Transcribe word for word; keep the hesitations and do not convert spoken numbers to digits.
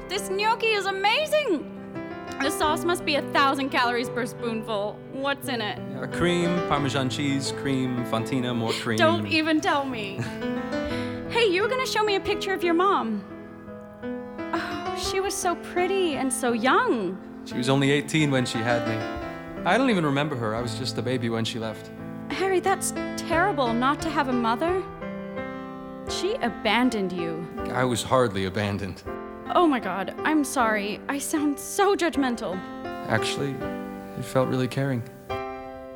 This gnocchi is amazing! The sauce must be a thousand calories per spoonful. What's in it? Yeah, cream, Parmesan cheese, cream, Fontina, more cream. Don't even tell me. Hey, you were gonna show me a picture of your mom. Oh, she was so pretty and so young. She was only eighteen when she had me. I don't even remember her. I was just a baby when she left. Harry, that's terrible not to have a mother. She abandoned you. I was hardly abandoned. Oh my God, I'm sorry. I sound so judgmental. Actually, it felt really caring.